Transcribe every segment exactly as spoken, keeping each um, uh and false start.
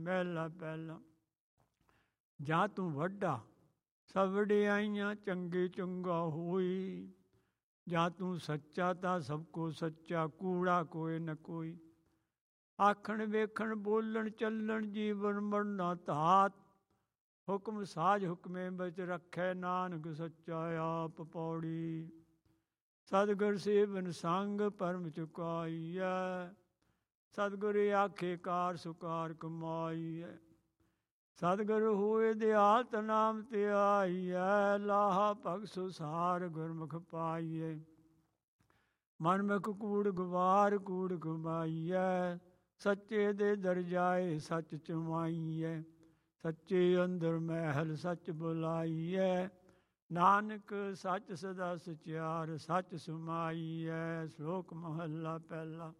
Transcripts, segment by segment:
ਮਹਿਲਾ ਪਹਿਲਾ। ਜਾਂ ਤੂੰ ਵੱਡਾ ਸਭ ਵਡਿਆਈਆਂ ਚੰਗੇ ਚੰਗਾ ਹੋਈ। ਜਾਂ ਤੂੰ ਸੱਚਾ ਤਾਂ ਸਭ ਕੋ ਸੱਚਾ, ਕੂੜਾ ਕੋਏ ਨ ਕੋਈ। ਆਖਣ ਵੇਖਣ ਬੋਲਣ ਚੱਲਣ ਜੀਵਨ ਮਰਨਾ ਧਾਤ। ਹੁਕਮ ਸਾਜ ਹੁਕਮੇ ਵਿੱਚ ਰੱਖੈ, ਨਾਨਕ ਸੱਚਾ ਆਪ ਪੌੜੀ। ਸਤਿਗੁਰ ਸੇਵਨ ਸੰਗ ਪਰਮ ਚੁਕਾਈਐ। ਸਤਿਗੁਰ ਆਖੇ ਕਾਰ ਸੁਕਾਰ ਕਮਾਈਐ। ਸਤਿਗੁਰ ਹੋਏ ਦਿਆਲਤ ਨਾਮ ਤੇ ਆਈਐ। ਲਾਹਾ ਭਗਤ ਸੁਸਾਰ ਗੁਰਮੁਖ ਪਾਈਐ। ਮਨਮੁਖ ਕੂੜ ਗਵਾਰ ਕੂੜ ਕਮਾਈਐ। ਸੱਚੇ ਦੇ ਦਰ ਜਾਏ ਸੱਚ ਚਮਾਈਐ। ਸੱਚੇ ਅੰਦਰ ਮਹਿਲ ਸੱਚ ਬੁਲਾਈਐ। ਨਾਨਕ ਸੱਚ ਸਦਾ ਸਚਿਆਰ ਸੱਚ ਸੁਮਾਈਐ। ਸ਼ਲੋਕ ਮਹੱਲਾ ਪਹਿਲਾ।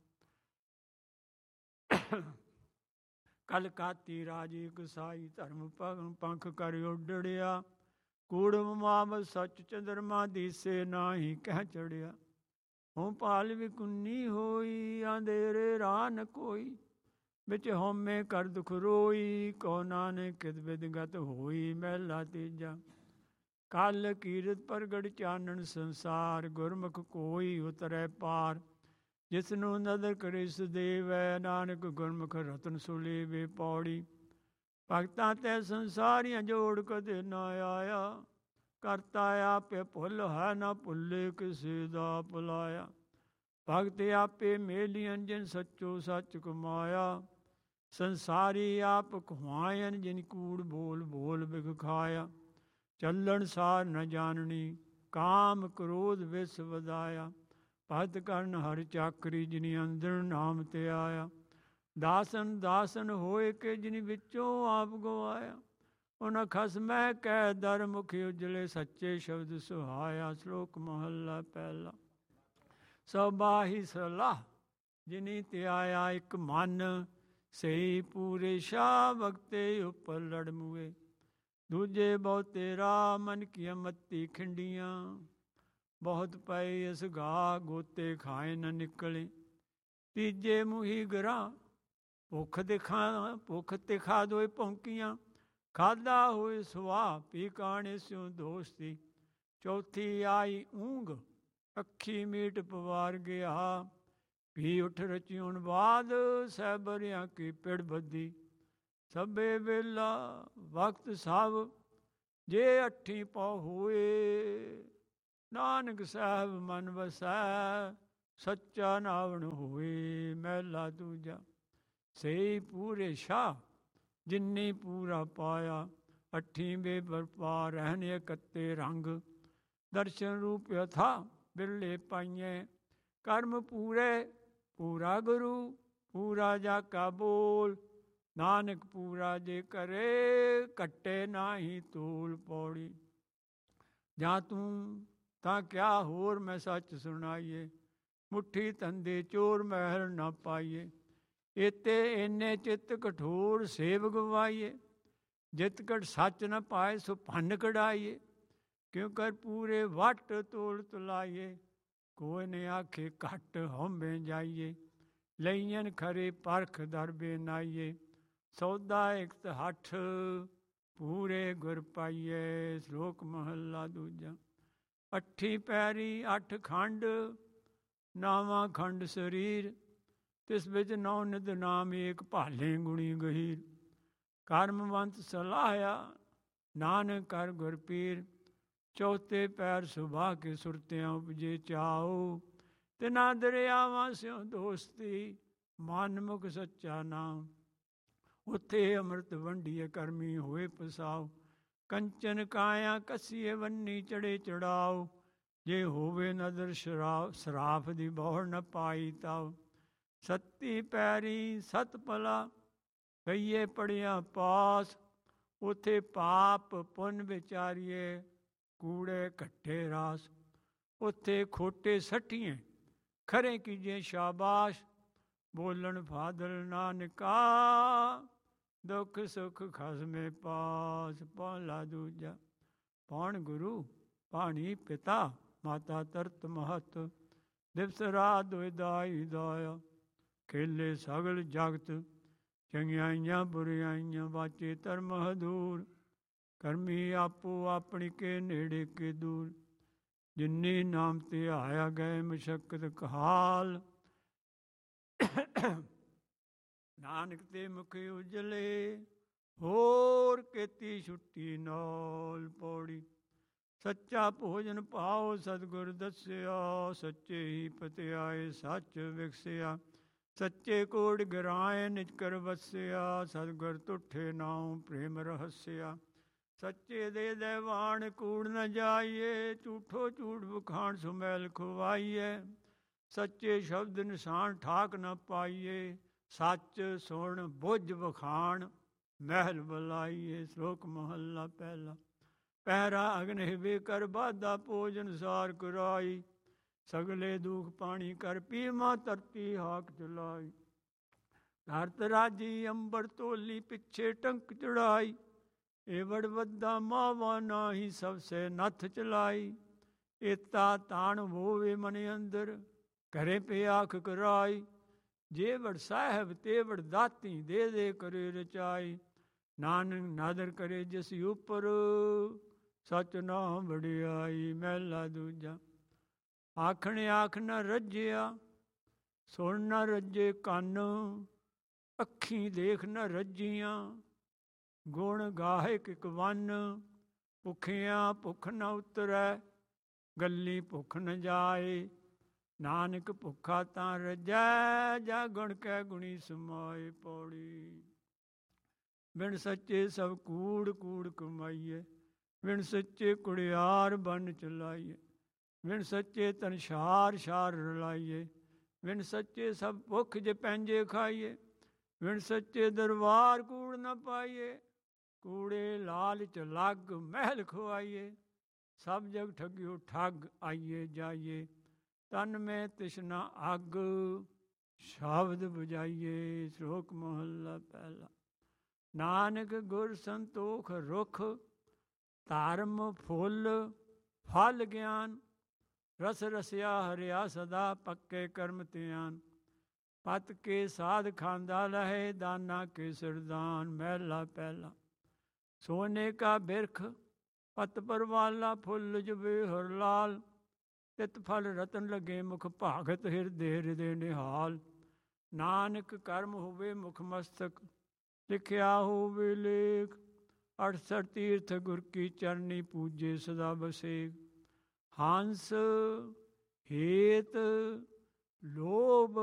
ਕਲ ਕਾਤੀ ਰਾਜੀ ਕਸਾਈ, ਧਰਮ ਪੰਖ ਕਰ ਉੱਡੜਿਆ। ਕੂੜਮ ਮਾਮ ਸੱਚ ਚੰਦਰਮਾ ਦੀਸੇ, ਨਾਹੀ ਕਹਿ ਚੜਿਆ। ਹੂੰ ਪਾਲ ਵਿਕੁੰਨੀ ਹੋਈ, ਆਂਧੇਰੇ ਰਾਹ ਨ ਕੋਈ। ਵਿੱਚ ਹਉਮੈ ਕਰ ਦੁਖ ਰੋਈ, ਕਹੋ ਨਾਨਕ ਕਿਤ ਬਿਦ ਗਤ ਹੋਈ। ਮਹਿਲਾ ਤੀਜਾ। ਕਲ ਕੀਰਤ ਪ੍ਰਗਟ ਚਾਨਣ ਸੰਸਾਰ, ਗੁਰਮੁਖ ਕੋਈ ਉਤਰੈ ਪਾਰ। ਜਿਸਨੂੰ ਨਦਰ ਕਰੇ ਸਦੇਵੈ, ਨਾਨਕ ਗੁਰਮੁਖ ਰਤਨ ਸੁਲੇਵੇ ਪੌੜੀ। ਭਗਤਾਂ ਤੇ ਸੰਸਾਰੀਆਂ ਜੋੜ ਕਦੇ ਨਾ ਆਇਆ। ਕਰਤਾ ਆਪੇ ਭੁੱਲ ਹੈ ਨਾ ਭੁੱਲੇ, ਕਿਸੇ ਦਾ ਭੁਲਾਇਆ। ਭਗਤ ਆਪੇ ਮੇਲੀਅਨ ਜਿਨ ਸੱਚੋ ਸੱਚ ਕਮਾਇਆ। ਸੰਸਾਰੀ ਆਪ ਖੁਆਇਨ ਜਿਨ ਕੂੜ ਬੋਲ ਬੋਲ ਬਿਗ ਖਾਇਆ। ਚੱਲਣ ਸਾਰ ਨ ਜਾਣਨੀ, ਕਾਮ ਕ੍ਰੋਧ ਵਿਸ ਵਧਾਇਆ। ਭਗਤ ਕਰਨ ਹਰ ਚਾਕਰੀ, ਜਿਨੀ ਅੰਦਰ ਨਾਮ ਤੇ ਆਇਆ। ਦਾਸਨ ਦਾਸਨ ਹੋਏ ਕੇ ਜਿਨ ਵਿੱਚੋਂ ਆਪ ਗਵਾਇਆ। ਉਹਨਾਂ ਖਸਮੈ ਕਹਿ ਦਰ ਮੁਖ ਉਜਲੇ, ਸੱਚੇ ਸ਼ਬਦ ਸੁਹਾਇਆ। ਸ਼ਲੋਕ ਮਹੱਲਾ ਪਹਿਲਾ। ਸਬਾਹੀ ਸਲਾਹ ਜਿਨੀ ਤੇ ਆਇਆ ਇੱਕ ਮਨ। ਸਹੀ ਪੂਰੇ ਸ਼ਾਹ ਵਕਤੇ ਉੱਪਰ ਲੜ ਮੁਏ। ਦੂਜੇ ਬਹੁਤੇ ਰਾਹ ਮਨ ਕੀਆਂ ਮੱਤੀ ਖਿੰਡੀਆਂ। ਬਹੁਤ ਪਏ ਇਸ ਗਾ ਗੋਤੇ ਖਾਏ ਨ ਨਿਕਲੇ। ਤੀਜੇ ਮੁਹੀ ਗਰਾਂ ਭੁੱਖ ਦਿਖਾ ਭੁੱਖ ਤੇ ਖਾਦੋਏ ਭੌਂਕੀਆਂ। ਖਾਦਾ ਹੋਏ ਸੁਆਹ ਪੀ ਕਾਣੇ ਸਿਉ ਦੋਸਤੀ। ਚੌਥੀ ਆਈ ਊਂਘ ਅੱਖੀ ਮੀਟ ਪਵਾਰ ਗਿਆ। ਵੀ ਉੱਠ ਰਚਿਉਣ ਬਾਦ ਸਹਿਬਰਿਆਂ ਕੀ ਪਿੜ ਬੱਧੀ। ਸਭੇ ਵੇਲਾ ਵਕਤ ਸਭ ਜੇ ਅੱਠੀ ਪਉ ਹੋਏ। ਨਾਨਕ ਸਾਹਿਬ ਮਨ ਵਸੈ, ਸੱਚਾ ਨਾਵਣ ਹੋਏ। ਮਹਿਲਾ ਦੂਜਾ। ਸਹੀ ਪੂਰੇ ਸ਼ਾਹ ਜਿਨੀ ਪੂਰਾ ਪਾਇਆ। ਅੱਠੀ ਬੇਵਰਪਾ ਰਹਿਣ ਇਕੱਤੇ ਰੰਗ। ਦਰਸ਼ਨ ਰੂਪ ਅਥਾ ਬਿਰਲੇ ਪਾਈਏ। ਕਰਮ ਪੂਰੇ ਪੂਰਾ ਗੁਰੂ, ਪੂਰਾ ਜਾ ਕਾ ਬੋਲ। ਨਾਨਕ ਪੂਰਾ ਜੇ ਕਰੇ, ਘਟੇ ਨਾਹੀ ਤੋਲ ਪੌੜੀ। ਜਾਂ ਤੂੰ ਤਾਂ ਕਿਆ ਹੋਰ ਮੈਂ ਸੱਚ ਸੁਣਾਈਏ। ਮੁੱਠੀ ਧੰਦੇ ਚੋਰ ਮਹਿਲ ਨਾ ਪਾਈਏ। ਇਤੇ ਇੰਨੇ ਚਿੱਤ ਕਠੋਰ ਸੇਵ ਗਵਾਈਏ। ਜਿਤ ਕਟ ਸੱਚ ਨ ਪਾਏ ਸੋ ਭੰਨ ਕਢਾਈਏ। ਕਿਉ ਕਰ ਪੂਰੇ ਵੱਟ ਤੋਲ ਤੁਲਾਈਏ। ਕੋਈ ਨੇ ਆਖੇ ਘੱਟ ਹਉਮੈ ਜਾਈਏ। ਲਈਅਨ ਖਰੇ ਪਰਖ ਦਰਬੇ ਨਾਈਏ। ਸੌਦਾ ਇਕਤ ਹੱਠ ਪੂਰੇ ਗੁਰ ਪਾਈਏ। ਸ਼ਲੋਕ ਮਹੱਲਾ ਦੂਜਾ। ਅੱਠੀ ਪੈਰੀ ਅੱਠ ਖੰਡ, ਨਾਵਾਂ ਖੰਡ ਸਰੀਰ। ਤਿਸ ਵਿੱਚ ਨੌ ਨਿਧ ਨਾਮ ਏਕ, ਭਾਲੇ ਗੁਣੀ ਗਹੀਰ। ਕਰਮਵੰਤ ਸਲਾਹਿਆ ਨਾਨਕ ਕਰ ਗੁਰ ਪੀਰ। ਚੌਥੇ ਪੈਰ ਸੁਭਾ ਕੇ ਸੁਰਤਿਆਂ ਉਪਜੇ ਚਾਓ। ਤਿਨਾ ਦਰਿਆਵਾਂ ਸਿਉ ਦੋਸਤੀ, ਮਨਮੁਖ ਸੱਚਾ ਨਾਮ। ਉੱਥੇ ਅੰਮ੍ਰਿਤ ਵੰਡੀਏ ਕਰਮੀ ਹੋਏ ਪਸਾਓ। ਕੰਚਨ ਕਾਇਆ ਕੱਸੀਏ ਵੰਨੀ ਚੜੇ ਚੜਾਓ। ਜੇ ਹੋਵੇ ਨਦਰ ਸ਼ਰਾਫ ਸਰਾਫ ਦੀ ਬੌੜ ਨ ਪਾਈ ਤਾਓ। ਸੱਤੀ ਪੈਰੀ ਸਤ ਭਲਾ ਕਹੀਏ ਪੜਿਆ ਪਾਸ। ਉੱਥੇ ਪਾਪ ਪੁੰਨ ਵਿਚਾਰੀਏ, ਕੂੜੇ ਘੱਟੇ ਰਾਸ। ਉੱਥੇ ਖੋਟੇ ਸੱਠੀਏ ਖਰੇ ਕੀਜੇ ਸ਼ਾਬਾਸ਼। ਬੋਲਣ ਫਾਦਲ ਨਾਨਕਾ, ਦੁੱਖ ਸੁਖ ਖਸਮੇ ਪਾਸ। ਪਹਿਲਾ ਦੂਜਾ। ਪੌਣ ਗੁਰੂ ਪਾਣੀ ਪਿਤਾ, ਮਾਤਾ ਤਰਤ ਮਹਤ। ਦਿਵਸ ਰਾਤ ਦੁਇ ਦਾਈ ਦਾਇਆ। ਖੇਲੇ ਸਗਲ ਜਗਤ ਚੰਗਿਆਈਆਂ ਬੁਰਿਆਈਆਂ ਵਾਚੇ ਧਰਮ ਹਦੂਰ। ਕਰਮੀ ਆਪੋ ਆਪਣੀ ਕੇ ਨੇੜੇ ਕੇ ਦੂਰ। ਜਿਨੀ ਨਾਮ ਤੇ ਆਇਆ ਗਏ ਮਸ਼ੱਕਤ ਕਹਾਲ। ਨਾਨਕ ਤੇ ਮੁਖ ਉਜਲੇ ਹੋਰ ਕੀਤੀ ਛੁੱਟੀ ਨਾਲ। ਪੌੜੀ ਸੱਚਾ ਭੋਜਨ ਪਾਓ ਸਤਿਗੁਰ ਦੱਸਿਆ। ਸੱਚੇ ਹੀ ਪਤਿਆਏ ਸੱਚ ਵਿਖਸਿਆ। ਸੱਚੇ ਕੋੜ ਗਰਾਏ ਨਿਜ ਕਰ ਵਸਿਆ। ਸਤਿਗੁਰ ਤੁਠੇ ਨਾਉ ਪ੍ਰੇਮ ਰਹਸਿਆ। ਸੱਚੇ ਦੇ ਦੇਵਾਨ ਕੂੜ ਨ ਜਾਈਏ। ਝੂਠੋ ਝੂਠ ਬਖਾਣ ਸੁਮੈਲ ਖਵਾਈਏ। ਸੱਚੇ ਸ਼ਬਦ ਨਿਸ਼ਾਨ ਠਾਕ ਨ ਪਾਈਏ। ਸੱਚ ਸੁਣ ਬੁੱਝ ਬਖਾਣ ਮਹਿਲ ਬੁਲਾਈਏ। ਸ਼ਲੋਕ ਮਹੱਲਾ ਪਹਿਲਾ। ਪਹਿਰਾ ਅਗਨਿ ਵੇ ਕਰ ਬਾਧਾ ਭੋਜਨ ਸਾਰ ਕਰਾਈ। ਸਗਲੇ ਦੁਖ ਪਾਣੀ ਕਰ ਪੀਮਾ ਧਰਤੀ ਹਾਕ ਚਲਾਈ। ਧਰਤ ਰਾਜੀ ਅੰਬਰ ਤੋਲੀ ਪਿੱਛੇ ਟੰਕ ਚੜਾਈ। ਏਵੜ ਵੱਧਾ ਮਾਵਾ ਨਾਹੀ ਸਭ ਸੇ ਨੱਥ ਚਲਾਈ। ਏਤਾ ਤਾਣ ਹੋਵੇ ਮਨ ਅੰਦਰ ਘਰੇ ਪੇ ਆਖ ਕਰਾਈ। ਜੇਵੜ ਸਾਹਿਬ ਤੇਵੜ ਦਾਤੀ ਦੇ ਦੇ ਕਰੇ ਰਚਾਈ। ਨਾਨਕ ਨਾਦਰ ਕਰੇ ਜਿਸ ਉਪਰ ਸਚ ਨਾਮ ਵਡਿਆਈ। ਮਹਿਲਾ ਦੂਜਾ। ਆਖਣ ਆਖ ਨ ਰੱਜਿਆ ਸੁਣ ਨ ਰੱਜੇ ਕੰਨ। ਅੱਖੀਂ ਦੇਖ ਨ ਰੱਜੀਆਂ ਗੁਣ ਗਾਹੇ ਕਿਕ ਵੰਨ। ਭੁੱਖਿਆਂ ਭੁੱਖ ਨ ਉਤਰੈ ਗੱਲੀ ਭੁੱਖ ਨ ਜਾਏ। ਨਾਨਕ ਭੁੱਖਾ ਤਾਂ ਰੱਜੈ ਜਾ ਗੁਣ ਕੈ ਗੁਣੀ ਸਮਾਏ। ਪੌੜੀ ਬਿਨ ਸੱਚੇ ਸਭ ਕੂੜ ਕੂੜ ਕਮਾਈਏ। ਬਿਨ ਸੱਚੇ ਕੁੜਿਆਰ ਬਨ ਚਲਾਈਏ। ਬਿਨ ਸੱਚੇ ਤਨ ਸ਼ਾਰ ਸ਼ਾਰ ਰਲਾਈਏ। ਬਿਨ ਸੱਚੇ ਸਭ ਭੁੱਖ ਜੇ ਪੈਂਜੇ ਖਾਈਏ। ਬਿਨ ਸੱਚੇ ਦਰਬਾਰ ਕੂੜ ਨ ਪਾਈਏ। ਕੂੜੇ ਲਾਲਚ ਲੱਗ ਮਹਿਲ ਖਵਾਈਏ। ਸਭ ਜਗ ਠੱਗਿਓ ਠੱਗ ਆਈਏ ਜਾਈਏ। ਤਨ ਮੈਂ ਤਿਸ਼ਨਾ ਅੱਗ ਸ਼ਬਦ ਬੁਝਾਈਏ। ਸ਼ਲੋਕ ਮਹੱਲਾ ਪਹਿਲਾ। ਨਾਨਕ ਗੁਰ ਸੰਤੋਖ ਰੁਖ ਧਰਮ ਫੁੱਲ ਫਲ ਗਿਆਨ। ਰਸ ਰਸਿਆ ਹਰਿਆ ਸਦਾ ਪੱਕੇ ਕਰਮ ਧਿਆਨ। ਪਤ ਕੇ ਸਾਧ ਖਾਂਦਾ ਲਹੇ ਦਾਨਾ ਕੇ ਸਿਰਦਾਨ। ਮਹਿਲਾ ਪਹਿਲਾ। ਸੋਨੇ ਕਾ ਬਿਰਖ ਪਤ ਪਰਵਾਲਾ ਫੁੱਲ ਜੁਬੇ ਹਰ ਲਾਲ। ਤਿਤ ਫਲ ਰਤਨ ਲਗੇ ਮੁਖ ਭਾਗਤ ਹਿਰਦੇ ਹਿਰਦੇ ਨਿਹਾਲ। ਨਾਨਕ ਕਰਮ ਹੋਵੇ ਮੁਖ ਮਸਤਕ ਲਿਖਿਆ ਹੋਵੇ ਲੇਖ। ਅਠਸਠ ਤੀਰਥ ਗੁਰ ਕੀ ਚਰਨੀ ਪੂਜੇ ਸਦਾ ਬਸੇਕ। ਹੰਸ ਹੇਤ ਲੋਭ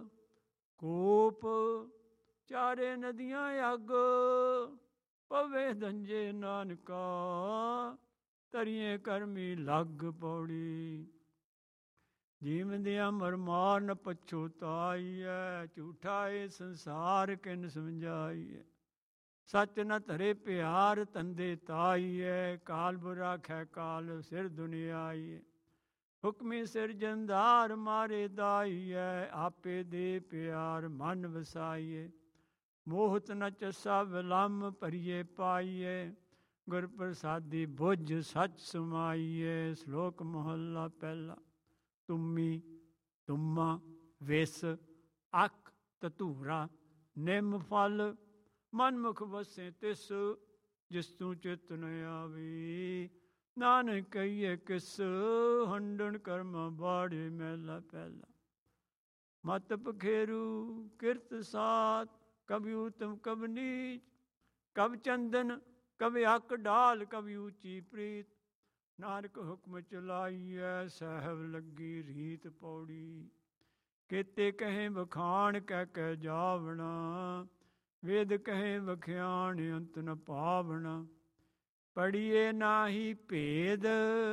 ਕੋਪ ਚਾਰੇ ਨਦੀਆਂ ਅੱਗ। ਪਵੇ ਦੰਜੇ ਨਾਨਕਾ ਤਰੀਏ ਕਰਮੀ ਲੱਗ। ਪੌੜੀ ਜੀਵਦਿਆਂ ਮਰ ਮਾਰ ਨ ਪਛੋਤਾਈਐ। ਝੂਠਾ ਏ ਸੰਸਾਰ ਕਿਨ ਸਮਝਾਈਐ। ਸੱਚ ਨ ਧਰੇ ਪਿਆਰ ਤੰਦੇ ਤਾਈਐ। ਕਾਲ ਬੁਰਾ ਖੈ ਕਾਲ ਸਿਰ ਦੁਨਿਆਈਐ। ਹੁਕਮੀ ਸਿਰਜਣਦਾਰ ਮਾਰੇ ਦਾਈਐ। ਆਪੇ ਦੇ ਪਿਆਰ ਮਨ ਵਸਾਈਐ। ਮੋਹਤ ਨ ਚੱਸਾ ਵਿਲੰਬ ਭਰੀਏ ਪਾਈਐ। ਗੁਰ ਪ੍ਰਸਾਦੀ ਬੁੱਝ ਸੱਚ ਸਮਾਈਐ। ਸ਼ਲੋਕ ਮਹੱਲਾ ਪਹਿਲਾ। ਤੁਮੀ ਤੁਮਾ ਵਿਸ ਅੱਖ ਧਤੂਰਾ ਨਿੰਮ ਫਲ। ਮਨਮੁਖ ਵਸੇ ਤਿਸ ਜਿਸ ਤੂੰ ਚਿਤ ਨ ਆਵੀ। ਨਾਨਕ ਕਹੀਏ ਕਿਸ ਹੰਡਣ ਕਰਮਾ ਬਾੜੇ। ਮਹਿਲਾ ਪਹਿਲਾ। ਮਤ ਪਖੇਰੂ ਕਿਰਤ ਸਾਤ ਕਭੀ ਉਤਮ ਕਬ ਨੀਚ। ਕਬ ਚੰਦਨ ਕਬ ਅੱਕ ਡਾਲ ਕਭੀ ਉੱਚੀ ਪ੍ਰੀਤ। ਨਾਨਕ ਹੁਕਮ ਚਲਾਈਐ ਸਹਿਬ ਲੱਗੀ ਰੀਤ। ਪੌੜੀ ਕੇਤੇ ਕਹੇ ਵਖਾਣ ਕਹਿ ਕਹਿ ਜਾਵਣਾ। ਵੇਦ ਕਹੇ ਵਖਿਆਣ ਅੰਤ ਨ ਪਾਵਣਾ। ਪੜੀਏ ਨਾਹੀ ਭੇਦ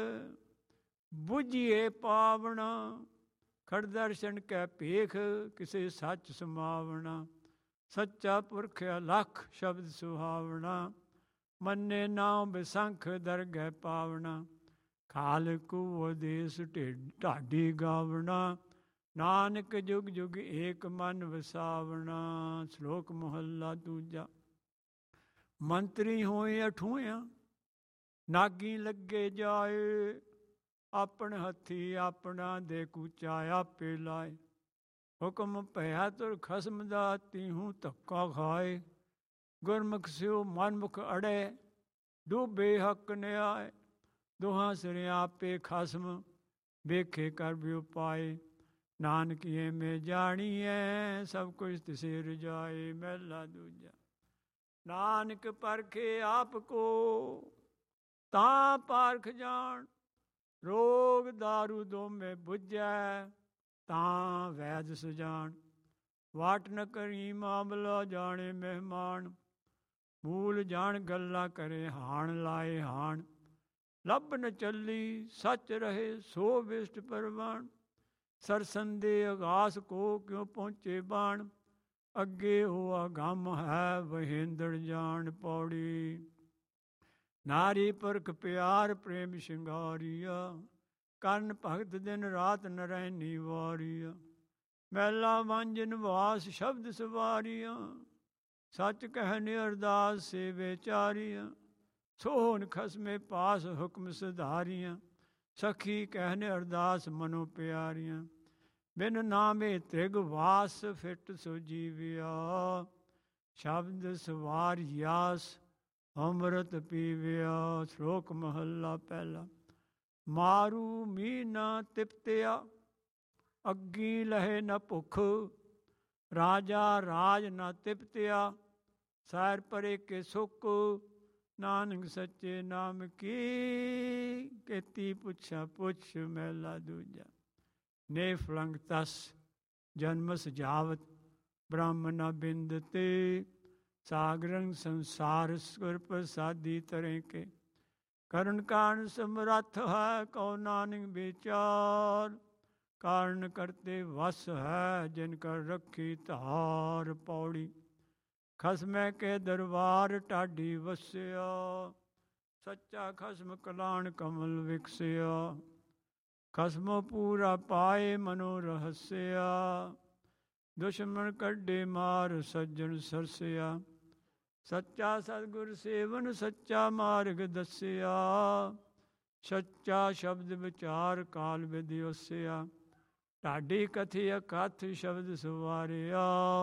ਬੁਝੀਏ ਪਾਵਣਾ। ਖੜ ਦਰਸ਼ਨ ਕੈ ਭੇਖ ਕਿਸੇ ਸੱਚ ਸਮਾਵਣਾ। ਸੱਚਾ ਪੁਰਖ ਅਲਖ ਸ਼ਬਦ ਸੁਹਾਵਣਾ। ਮੰਨੇ ਨਾਮ ਬਿਸੰਖ ਦਰਗਹਿ ਪਾਵਣਾ। ਖਾਲਕੂ ਉਦੇਸ ਢਾਡੀ ਗਾਵਣਾ। ਨਾਨਕ ਜੁਗ ਜੁਗ ਏਕ ਮਨ ਵਸਾਵਣਾ। ਸ਼ਲੋਕ ਮਹੱਲਾ ਦੂਜਾ। ਮੰਤਰੀ ਹੋਏ ਅਠੂਆਂ ਨਾਗੀ ਲੱਗੇ ਜਾਏ। ਆਪਣ ਹੱਥੀ ਆਪਣਾ ਦੇ ਕੂਚਾ ਆਪੇ ਲਾਏ। ਹੁਕਮ ਭਇਆ ਤੁਰ ਖਸਮ ਦਾ, ਤੀਹੂ ਧੱਕਾ ਖਾਏ। ਗੁਰਮੁਖ ਸਿਓ ਮਨਮੁਖ ਅੜੇ, ਡੂਬੇ ਹੱਕ ਨਿਆਏ। ਦੋਹਾਂ ਸਿਰੇ ਆਪੇ ਖਸਮ, ਵੇਖੇ ਕਰ ਵੀ ਉਪਾਏ। ਨਾਨਕੀਏ ਮੈਂ ਜਾਣੀਐ, ਸਭ ਕੁਛ ਤਿਸੇ ਰਜਾਏ। ਮਹਿਲਾ ਦੂਜਾ। ਨਾਨਕ ਪਰਖੇ ਆਪ ਕੋ, ਤਾਂ ਪਾਰਖ ਜਾਣ। ਰੋਗ ਦਾਰੂ ਦੋਮੇ ਬੁਝੈ, ਤਾਂ ਵੈਦ ਸੁਜਾਨ। ਵਾਟ ਨ ਕਰੀ ਮਾਮਲਾ, ਜਾਣੇ ਮਹਿਮਾਨ। ਮੂਲ ਜਾਣ ਗੱਲਾਂ ਕਰੇ, ਹਾਣ ਲਾਏ ਹਾਣ। ਲੱਭ ਨ ਚੱਲੀ ਸੱਚ ਰਹੇ, ਸੋ ਵਿਸ਼ਟ ਪਰਵਾਨ। ਸਰਸੰਦੇ ਅਗਾਸ ਕੋ, ਕਿਉ ਪਹੁੰਚੇ ਬਾਣ। ਅੱਗੇ ਹੋਆ ਗਮ ਹੈ, ਵਹਿੰਦੜ ਜਾਣ। ਪੌੜੀ। ਨਾਰੀ ਪੁਰਖ ਪਿਆਰ, ਪ੍ਰੇਮ ਸ਼ਿੰਗਾਰੀਆ। ਕਰਨ ਭਗਤ ਦਿਨ ਰਾਤ, ਨਰੈਣੀ ਵਾਰੀਆ। ਮਹਿਲਾ ਵਾਂਝ ਨਿਵਾਸ, ਸ਼ਬਦ ਸਵਾਰੀਆਂ। ਸੱਚ ਕਹਿ ਅਰਦਾਸ, ਸੇਵੇ ਚਾਰੀਆਂ। ਸੋਹਨ ਖਸਮੇ ਪਾਸ, ਹੁਕਮ ਸੁਧਾਰੀਆਂ। ਸਖੀ ਕਹਿਨ ਅਰਦਾਸ, ਮਨੋ ਪਿਆਰੀਆਂ। ਬਿਨ ਨਾਮੇ ਤ੍ਰਿਗ ਵਾਸ, ਫਿਟ ਸੋ ਜੀਵਿਆ। ਸ਼ਬਦ ਸਵਾਰਿਆਸ, ਅੰਮ੍ਰਿਤ ਪੀਵਿਆ। ਸ਼ਲੋਕ ਮਹੱਲਾ ਪਹਿਲਾ। ਮਾਰੂ ਮੀਹ ਨਾ ਤਿਪਤਿਆ, ਅੱਗੀ ਲਹੇ ਨ ਭੁੱਖ। ਰਾਜਾ ਰਾਜ ਨਾ ਤਿਪਤਿਆ, ਸੈਰ ਪਰੇ ਕੇ ਸੁਖ। ਨਾਨਕ ਸੱਚੇ ਨਾਮ ਕੀ, ਕੀਤੀ ਪੁੱਛਾ ਪੁੱਛ। ਮਹਿਲਾ ਦੂਜਾ। ਨੇ ਫਲੰਗ ਤਸ, ਜਨਮ ਸਜਾਵਤ। ਬ੍ਰਾਹਮਣਾ ਬਿੰਦ ਤੇ, ਸਾਗਰੰ ਸੰਸਾਰ। ਸੁਰ ਪ੍ਰਸਾਦੀ ਤਰੇ ਕੇ, ਕਰਨ ਕਾਰਨ ਸਮਰੱਥ ਹੈ। ਕਉ ਨਾਨਕ ਵਿਚਾਰ, ਕਾਰਨ ਕਰਤੇ ਵਸ ਹੈ। ਜਿਨ ਕਰ ਰੱਖੀ ਧਾਰ। ਪੌੜੀ। ਖਸਮੈ ਕੇ ਦਰਬਾਰ, ਢਾਡੀ ਵਸਿਆ। ਸੱਚਾ ਖਸਮ ਕਲਾਣ, ਕਮਲ ਵਿਕਸਿਆ। ਖਸਮੋ ਪੂਰਾ ਪਾਏ, ਮਨੋ ਰਹਸਿਆ। ਦੁਸ਼ਮਣ ਕੱਢੇ ਮਾਰ, ਸੱਜਣ ਸਰਸਿਆ। ਸੱਚਾ ਸਤਿਗੁਰ ਸੇਵਨ, ਸੱਚਾ ਮਾਰਗ ਦੱਸਿਆ। ਸੱਚਾ ਸ਼ਬਦ ਵਿਚਾਰ, ਕਾਲ ਵਿਧਿ ਵਸਿਆ। ਢਾਡੀ ਕਥੀ ਅਕਥ, ਸ਼ਬਦ ਸਵਾਰਿਆ।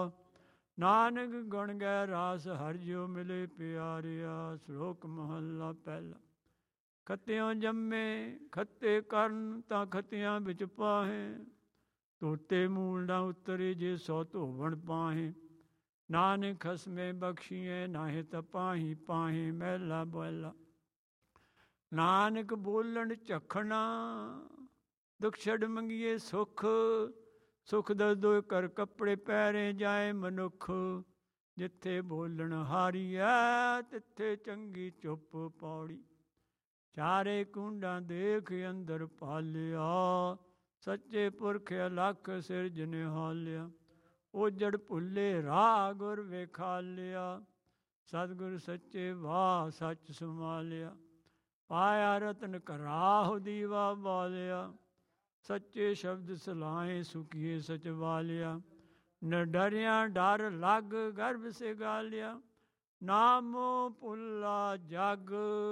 ਨਾਨਕ ਗੁਣ ਗੈ ਰਾਸ, ਹਰਿ ਜਿਉ ਮਿਲੇ ਪਿਆਰਿਆ। ਸ਼ਲੋਕ ਮਹੱਲਾ ਪਹਿਲਾ। ਖੱਤਿਓਂ ਜੰਮੇ ਖੱਤੇ ਕਰਨ, ਤਾਂ ਖੱਤਿਆਂ ਵਿੱਚ ਪਾਹੇ। ਧੋਤੇ ਮੂਲ ਨਾ ਉਤਰੇ, ਜੇ ਸੋ ਧੋਵਣ ਪਾਹੇ। ਨਾਨਕ ਖਸਮੇ ਬਖਸ਼ੀਏ, ਨਾਹਿ ਤਪਾਹੀ ਪਾਹੇ। ਮਹਿਲਾ ਪਹਿਲਾ। ਨਾਨਕ ਬੋਲਣ ਝਖਣਾ, ਦੁਖ ਛੱਡ ਮੰਗੀਏ ਸੁਖ। ਸੁਖ ਦਸਦੋ ਕਰ ਕੱਪੜੇ ਪਹਿਰੇ, ਜਾਏ ਮਨੁੱਖ। ਜਿੱਥੇ ਬੋਲਣ ਹਾਰੀਐ, ਤਿੱਥੇ ਚੰਗੀ ਚੁੱਪ। ਪੌੜੀ। ਚਾਰੇ ਕੁੰਡਾਂ ਦੇਖ, ਅੰਦਰ ਪਾਲਿਆ। ਸੱਚੇ ਪੁਰਖ ਅਲਖ, ਸਿਰਜ ਨਿਹਾਲਿਆ। ਉਜੜ ਭੁੱਲੇ ਰਾਹ, ਗੁਰ ਵੇਖਾਲਿਆ। ਸਤਿਗੁਰ ਸੱਚੇ ਵਾਹ, ਸੱਚ ਸੰਭਾਲਿਆ। ਪਾਇਆ ਰਤਨ ਘਰਾਹੁ, ਦੀਵਾ ਬਾਲਿਆ। ਸੱਚੇ ਸ਼ਬਦ ਸਲਾਹੇ, ਸੁਖੀਏ ਸਚ ਵਾਲਿਆ। ਨਿਡਰਿਆ ਡਰ ਲਗ, ਗਰਭ ਸੇ ਗਾਲਿਆ। ਨਾਮੋ ਭੁੱਲਾ ਜਗ,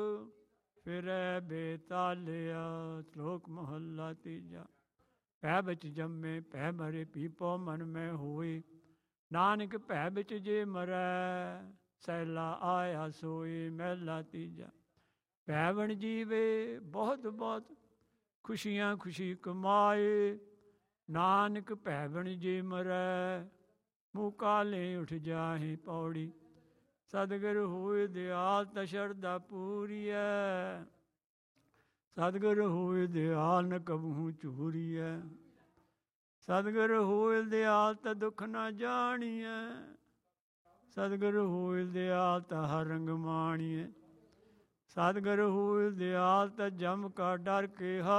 ਫਿਰੈ ਬੇਤਾਲਿਆ। ਸ਼ਲੋਕ ਮਹੱਲਾ ਤੀਜਾ। ਭੈ ਵਿੱਚ ਜੰਮੇ, ਭੈ ਮਰੇ, ਪੀਪੋ ਮਨ ਮੈਂ ਹੋਏ। ਨਾਨਕ ਭੈ ਵਿੱਚ ਜੇ ਮਰੈ, ਸੈਲਾ ਆਇਆ ਸੋਏ। ਮਹਿਲਾ ਤੀਜਾ। ਭੈ ਬਣ ਜੀਵੇ ਬਹੁਤ ਬਹੁਤ, ਖੁਸ਼ੀਆਂ ਖੁਸ਼ੀ ਕਮਾਏ। ਨਾਨਕ ਭੈ ਬਣ ਜੇ ਮਰੈ, ਮੂੰਹ ਕਾਲੇ ਉਠ ਜਾਹੇ। ਪੌੜੀ। ਸਤਿਗੁਰ ਹੋਏ ਦਿਆਲ, ਤਾ ਸ਼ਰਧਾ ਪੂਰੀਐ। ਸਤਿਗੁਰ ਹੋਏ ਦਿਆਲ, ਨ ਕਬਹੂ ਝੂਰੀਐ। ਸਤਿਗੁਰ ਹੋਏ ਦਿਆਲ, ਤਾ ਦੁਖ ਨਾ ਜਾਣੀਐ। ਸਤਿਗੁਰ ਹੋਏ ਦਿਆਲ, ਤਾ ਹਰ ਰੰਗ ਮਾਣੀਐ। ਸਤਿਗੁਰ ਹੋਏ ਦਿਆਲ, ਤਾ ਜਮ ਕਾ ਡਰ ਕੇਹਾ।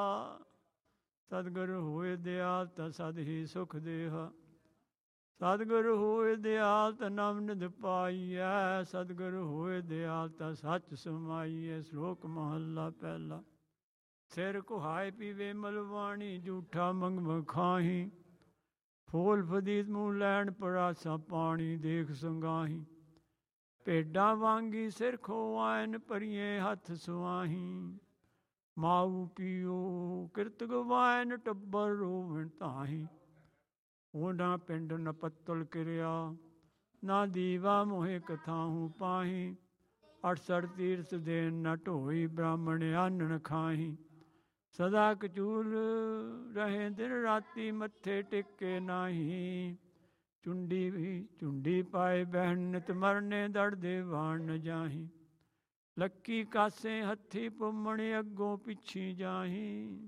ਸਤਿਗੁਰ ਹੋਏ ਦਿਆਲ, ਤਾ ਸਦ ਹੀ ਸੁਖ ਦੇਹਾ। ਸਤਿਗੁਰ ਹੋਏ ਦਿਆਲ, ਤਾ ਨਾਮ ਨਿਧ ਪਾਈਐ। ਸਤਿਗੁਰ ਹੋਏ ਦਿਆਲ, ਤਾ ਸੱਚ ਸਮਾਈਐ। ਸ਼ਲੋਕ ਮਹੱਲਾ ਪਹਿਲਾ। ਸਿਰ ਕੁਹਾਏ ਪੀਵੇ ਮਲਵਾਣੀ, ਝੂਠਾ ਮੰਗ ਮਖਾਹੀ। ਫੋਲ ਫਦੀਦ ਮੂੰਹ ਲੈਣ, ਪਰਾਸਾ ਪਾਣੀ ਦੇਖ ਸੰਗਾਹੀ। ਭੇਡਾਂ ਵਾਂਗੀ ਸਿਰ ਖੋਆਇਨ, ਭਰੀਏ ਹੱਥ ਸੁਆਹੀ। ਮਾਊ ਪੀਓ ਕਿਰਤ ਗਵਾਇਨ, ਟੱਬਰ ਰੋਵਣ ਤਾਹੀ। ਉਹਨਾ ਪਿੰਡ ਨ ਪੱਤਲ ਕਿਰਿਆ, ਨਾ ਦੀਵਾ ਮੋਹਿ ਕਥਾਹੂ ਪਾਹੀ। ਅਠਸਠ ਤੀਰਥ ਦੇਨ ਨ ਢੋਈ, ਬ੍ਰਾਹਮਣ ਅੰਨ ਨ ਖਾਹੀ। ਸਦਾ ਕਚੂਲ ਰਹੇ ਦਿਨ ਰਾਤੀ, ਮੱਥੇ ਟੇਕੇ ਨਾਹੀ। ਚੁੰਡੀ ਵੀ ਚੁੰਡੀ ਪਾਏ ਬਹਿਣ, ਨਿਤ ਮਰਨੇ ਦੜਦੇ ਵਾਣ ਨ ਜਾਹੀ। ਲੱਕੀ ਕਾਸੇ ਹੱਥੀ ਪੁੰਮਣ, ਅੱਗੋਂ ਪਿੱਛੀ ਜਾਹੀ।